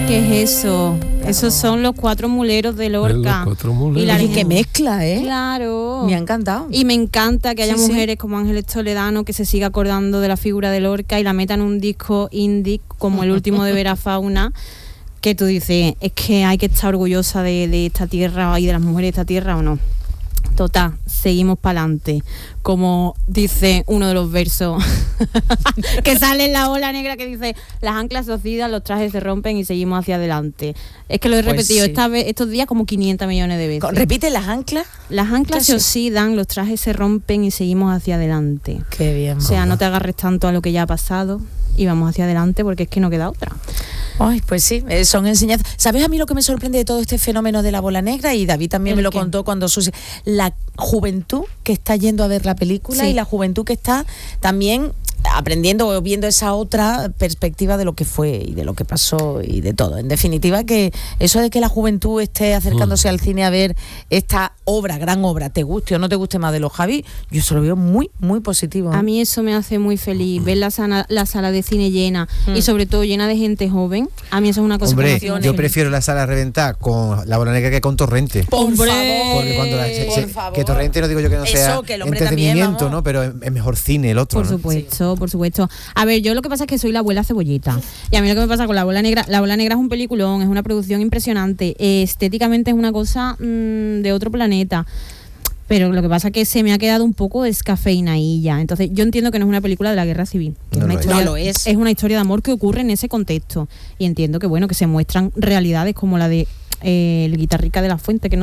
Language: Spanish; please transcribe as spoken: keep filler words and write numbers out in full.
¿Qué es eso? Claro. Esos son los cuatro muleros de Lorca. Los cuatro muleros. Y la Oye, qué mezcla, ¿eh? Claro. Me ha encantado. Y me encanta que haya sí, mujeres sí. como Ángeles Toledano que se siga acordando de la figura de Lorca y la metan en un disco indie como el último de Vera Fauna, que tú dices, es que hay que estar orgullosa de, de esta tierra y de las mujeres de esta tierra, ¿o no? Total, seguimos para adelante. Como dice uno de los versos que sale en la ola negra, que dice: las anclas se oxidan, los trajes se rompen y seguimos hacia adelante. Es que lo he Pues repetido sí. esta vez, estos días como quinientos millones de veces. ¿Repite las anclas? Las anclas se Casi. oxidan, los trajes se rompen y seguimos hacia adelante. Qué bien. O sea, no te agarres tanto a lo que ya ha pasado y vamos hacia adelante, porque es que no queda otra. Ay, pues sí, eh, son enseñanzas. ¿Sabes a mí lo que me sorprende de todo este fenómeno de la bola negra? Y David también me lo qué? contó cuando Susi... La juventud que está yendo a ver la película, Sí. y la juventud que está también aprendiendo o viendo esa otra perspectiva de lo que fue y de lo que pasó y de todo. En definitiva, que eso de que la juventud esté acercándose mm. al cine a ver esta obra, gran obra, te guste o no te guste más de los Javi, yo se lo veo muy, muy positivo. A mí eso me hace muy feliz, ver la sala, la sala de cine llena mm. y sobre todo llena de gente joven. A mí eso es una cosa Hombre, que me yo prefiero la sala a reventar con la bola negra que con Torrente. Por Hombre, favor, porque cuando la, se, por se, favor. que Torrente no digo yo que no sea eso, que el hombre entretenimiento, también, ¿no? Pero es, es mejor cine el otro. Por ¿no? supuesto, sí. por supuesto. A ver, yo lo que pasa es que soy la abuela cebolleta. Y a mí lo que me pasa con la bola negra, la bola negra es un peliculón, es una producción impresionante, estéticamente es una cosa mmm, de otro planeta. Pero lo que pasa es que se me ha quedado un poco descafeinadilla. Entonces, yo entiendo que no es una película de la guerra civil. No, una lo historia, es. No lo es. Es una historia de amor que ocurre en ese contexto. Y entiendo que, bueno, que se muestran realidades como la de eh, el Guitarrica de la Fuente, que no